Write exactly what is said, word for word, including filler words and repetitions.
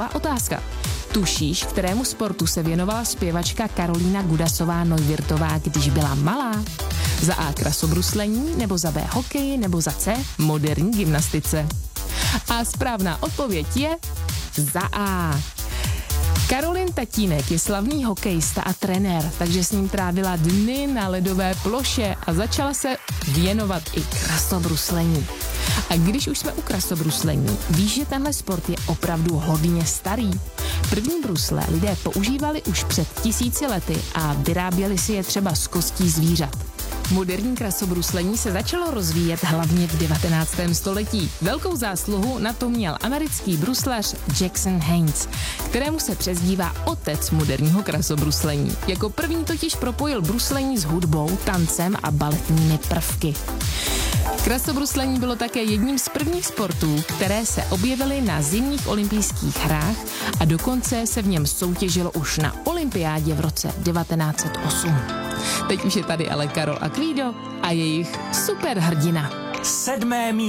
A otázka. Tušíš, kterému sportu se věnovala zpěvačka Karolína Gudasová-Neuwirthová, když byla malá? Za A krasobruslení, nebo za B hokeji, nebo za C moderní gymnastice? A správná odpověď je za A. Karolin tatínek je slavný hokejista a trenér, takže s ním trávila dny na ledové ploše a začala se věnovat i krasobruslení. A když už jsme u krasobruslení, víš, že tenhle sport je opravdu hodně starý. První brusle lidé používali už před tisíci lety a vyráběli si je třeba z kostí zvířat. Moderní krasobruslení se začalo rozvíjet hlavně v devatenáctém století. Velkou zásluhu na to měl americký bruslař Jackson Haynes, kterému se přezdívá otec moderního krasobruslení. Jako první totiž propojil bruslení s hudbou, tancem a baletními prvky. Krasobruslení bylo také jedním z prvních sportů, které se objevily na zimních olympijských hrách a dokonce se v něm soutěžilo už na olympiádě v roce devatenáct set osm. Teď už je tady ale Karol a Kvído a jejich superhrdina. Sedmé místo.